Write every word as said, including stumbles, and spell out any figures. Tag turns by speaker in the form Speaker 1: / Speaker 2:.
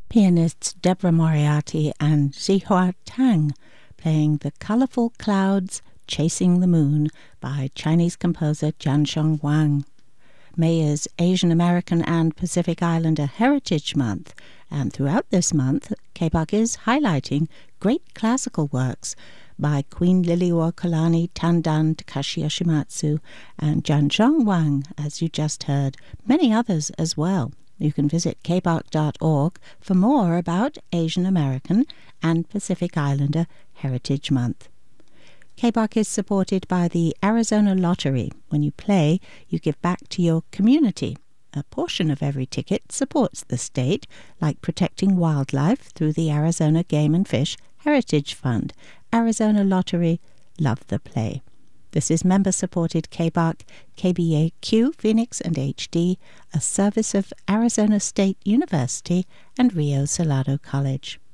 Speaker 1: pianists Deborah Moriarty and Zihua Tang playing The Colorful Clouds Chasing the Moon by Chinese composer Jiansheng Wang. May is Asian American and Pacific Islander Heritage Month, and throughout this month, K B O C is highlighting great classical works by Queen Liliuo Kalani, Tandan Takashi Yoshimatsu, and Jiansheng Wang, as you just heard, many others as well. You can visit k b o c dot org for more about Asian American and Pacific Islander Heritage Month. K B O C is supported by the Arizona Lottery. When you play, you give back to your community. A portion of every ticket supports the state, like protecting wildlife through the Arizona Game and Fish Heritage Fund. Arizona Lottery, love the play. This is member-supported K B O C, K B A Q, Phoenix and H D, a service of Arizona State University and Rio Salado College.